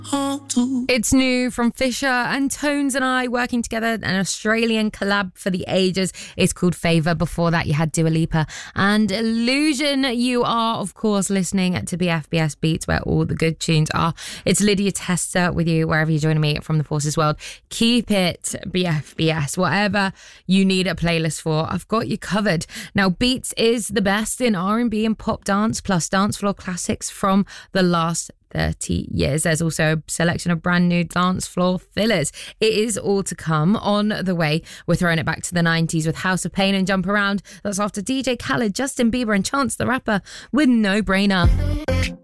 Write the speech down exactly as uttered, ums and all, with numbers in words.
It's new from Fisher and Tones and I working together, an Australian collab for the ages. It's called Favour. Before that, you had Dua Lipa and Illusion. You are, of course, listening to B F B S Beats, where all the good tunes are. It's Lydia Tester with you, wherever you're joining me from the Forces World. Keep it B F B S. Whatever you need a playlist for, I've got you covered. Now, Beats is the best in R and B and pop dance, plus dance floor classics from the last thirty years. There's also a selection of brand new dance floor fillers. It is all to come on the way. We're throwing it back to the nineties with House of Pain and Jump Around. That's after D J Khaled, Justin Bieber and Chance the Rapper with No Brainer.